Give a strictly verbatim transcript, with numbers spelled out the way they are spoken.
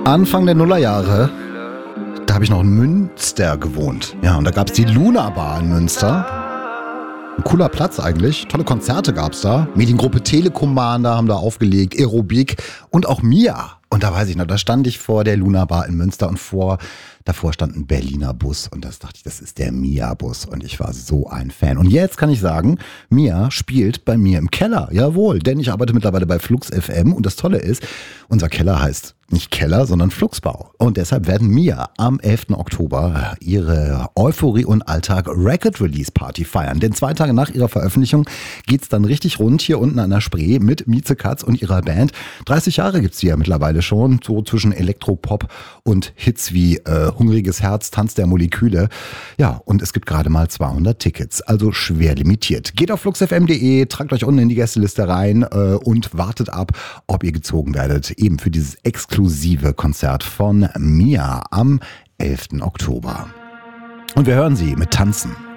Anfang der Nullerjahre, da habe ich noch in Münster gewohnt. Ja, und da gab es die Luna Bar in Münster. Ein cooler Platz eigentlich. Tolle Konzerte gab es da. Mediengruppe Telekommander haben da aufgelegt, Aerobik und auch Mia. Und da weiß ich noch, da stand ich vor der Luna Bar in Münster und vor, davor stand ein Berliner Bus. Und das dachte ich, das ist der Mia-Bus. Und ich war so ein Fan. Und jetzt kann ich sagen, Mia spielt bei mir im Keller. Jawohl, denn ich arbeite mittlerweile bei Flux F M. Und das Tolle ist, unser Keller heißt nicht Keller, sondern Fluxbau. Und deshalb werden Mia am elften Oktober ihre Euphorie und Alltag Record Release Party feiern. Denn zwei Tage nach ihrer Veröffentlichung geht's dann richtig rund hier unten an der Spree mit Mieze Katz und ihrer Band. dreißig Jahre gibt's die ja mittlerweile schon, so zwischen Elektropop und Hits wie äh, Hungriges Herz, Tanz der Moleküle. Ja, und es gibt gerade mal zweihundert Tickets, also schwer limitiert. Geht auf flux f m punkt de, tragt euch unten in die Gästeliste rein äh, und wartet ab, ob ihr gezogen werdet, eben für dieses exklusive Konzert von Mia am elften Oktober. Und wir hören sie mit Tanzen.